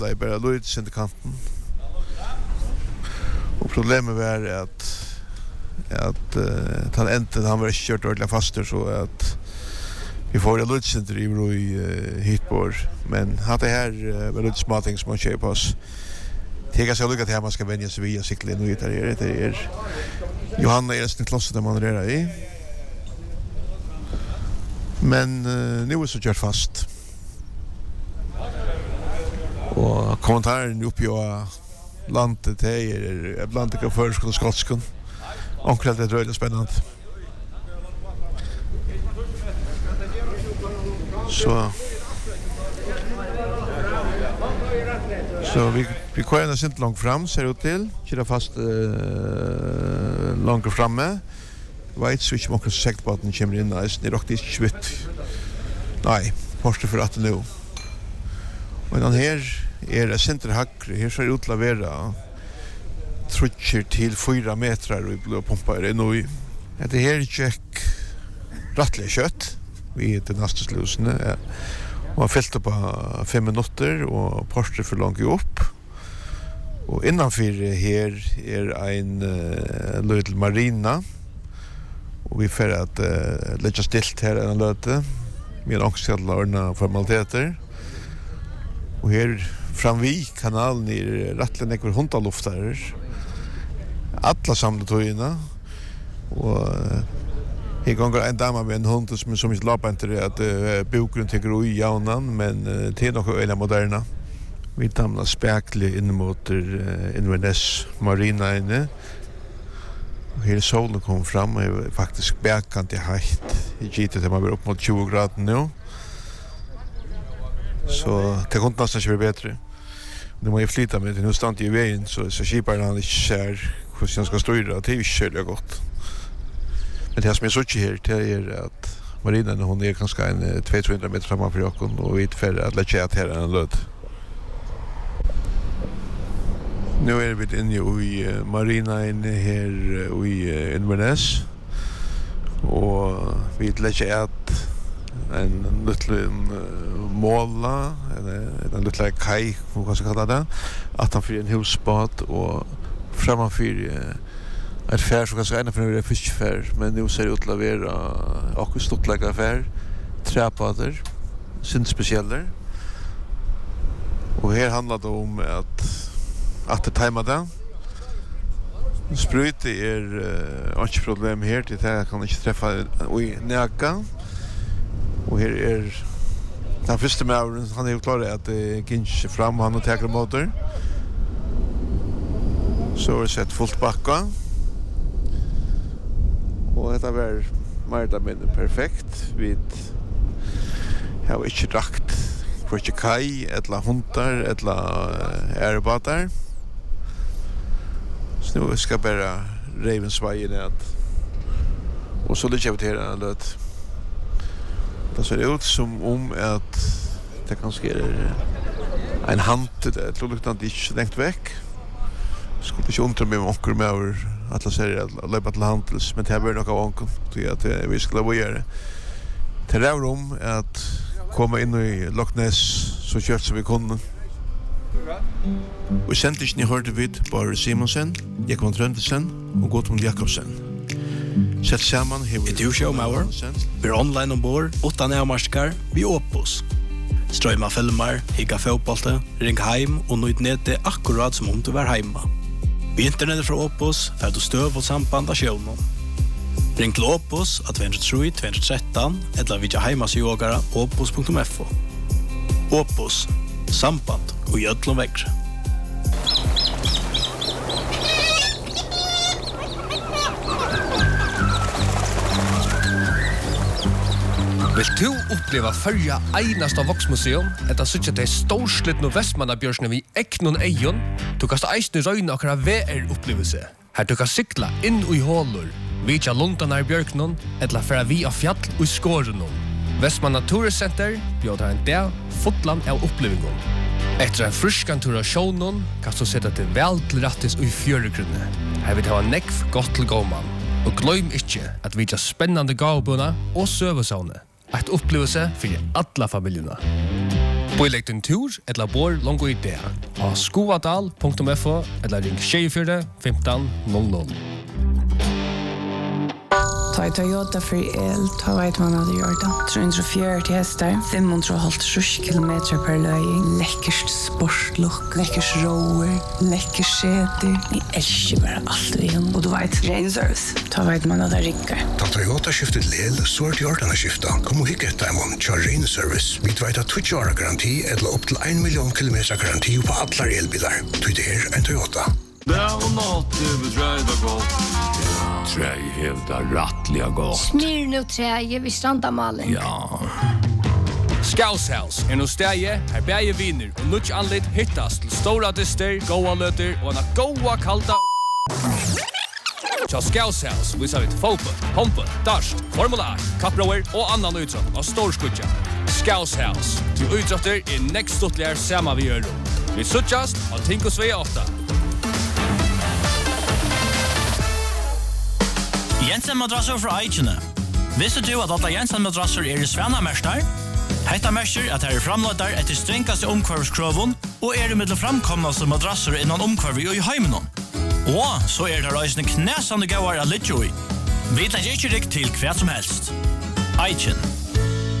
i bara Lloyds i kanten. Och problemet var att han äntligen han var kört ordentligt faster så att vi får det Lloyds i hitbord. Men hade här var lite små ting som man kör på oss. Tega sig lycka till att man ska vänja sig via cykla in och det Johanna är en klass där man rör i. Men nu är så kört fast. Och kommentaren uppe på landet är Atlantica förskott och skotskan. Onkel det är väldigt spännande. Så vi kör inte långt fram ser ut till. Kör fast långt framme. White switch man kan säkert på att den kommer in nice. Det är riktigt svitt. Nej, Porsche för att nu. Och den här är det center hackre. Här ser det ut att vara trutcher till 4 meter och blå pumpar det nu. Det här är check rättligt kött. Vi är till nästa slusen. Och har fällt på 5 minuter och Porsche för långt upp. Och innanför här är en liten marina. Och vi får att lägga stilt här en löte med ångstjädla ordna formaliteter. Och här framvid kanalen är rättligt nekvar hundaluftar. Alla samla tøyina. Och här gånger en dama med en hund som inte lapar inte att bokgrund tycker i jaunan, men det är nog öliga moderna. Vi tamnar spekli in mot Inverness marina inne. Och här solen kom fram och är faktiskt bäkant i heitt. I gitet man blir upp mot 20 grader nu. Så det kunde nästan inte bli bättre. Nu må jag flytta med till nu stand i vägen så kiparen han inte ser hur han ska styra. Det är ju kärliga gott. Men det som jag såg här det är att marinan hon är ganska 200-300 meter framför oss och vi är att lägga att här är en löd. Nu är vi inne i marina här i Inverness och vi lägger att en liten måla en liten kaj vad ska kalla det att han för en husbåt och framför ett fär som kanske ena för en fiskfär men nu ser det ut att vara och stortliga affär träpader syns speciella och här handlar det om att det tajmar det sprut är inte problem här det här kan inte träffa i näka och här är den första mävren han är klar att kinch fram han och tar motor så är sett fullt backa och det var mer eller perfekt vid har inte drakt för kaj eller hundar eller airbåtar så nu ska bara Ravensvägen att och så det jag vet här löt. Det ser ut som om att det kanske är en hand det luktar inte stängt väck. Skulle inte undra mig om onkel med att jag säger att löpa till handels men det här blir nog av onkel så att vi skulle vara göra. Det är om att komma in i Loch Ness så kört som vi kunde. Och sändes ni hörde vid Barry Simonsen, Jakob Trøndesen och Gottmund Jakobsen. Sett samman hever du showmauer. We're online ombord, 8 nærmarskar, vi Opus. Strøyma filmar, higga fotbollte, ring heim og nøyd nete akkurat som om du var heima. Vi internettet fra Opus, fer du støv og samband av sjøvnen. Ring til Opus at 203-213, eller vidja heimasjogara opus.fo. Opus, samband og gjødlom vekkre. Vill du uppleva förja einasta Voxmuseum? Etta suttja til storslittno Vestmannabjørsne vi eknon eion. Du kast eisne røyna akkurat VR-upplevelse. Her du kan sykla inn i hålur, vidja lundanar bjørknon, etla færa vi av fjall og skårenon. Vestmanna Touristcenter bjóðar en dag fotland av upplevingon. Etter en fruskan tur av sjånon kan du sette til vel til rattis og i fjøregrunne. Her vil det ha nekv godt til gåman. Og gløym ikkje at vidja spennande gavbuna og søvesavne. Et opplevelse for alla familjerna. Boilegg din tur eller bor longo i det. På skoadal.fo eller ring 24 15 00. Ta i Toyota för el, ta vet man hade gjort det. 340 hästar, 550 kilometer per löjning. Läckert sportlook, läckert rower, läckert säte. Ni älskar bara allt vi har. Och du vet, rain service. Ta vet man hade rickar. Ta Toyota skiftet lel, så är det gjort att skifta. Kom och hicka ett diamond, kör rain service. Vi vet att Twitch har garanti eller upp till 1 miljon kilometer garanti på alla elbilar. Du det är en Toyota. Det var något du beträda gott. Träj hävdar rattliga gott. Smyr nu träje vid Strandamalen. Ja. Scouse nu stæje, her bæje viner og nudge anlit hittast til stora dyster, goa løter og en goa kalda. Tja Scouse House visar vi til fotboll, håndboll, darst, Formula 1, kapprover og annan utrått av storskutja. Scouse House, til utråtter next stuttligar sama vi gjør. Vi suttjast av Tinkos V8. Jensen madrasser fra Eichene. Visste du at alle Jensen madrasser i Svanamerstar? Hetta merker at her framløyder etter strengaste omkvarvskroven og i middel framkomnaste madrasser innan omkvarv i heimenon. Og så det reisende knæsande gauar av Lidjoi. Vi legger ikke rikk til hva som helst. Eichen.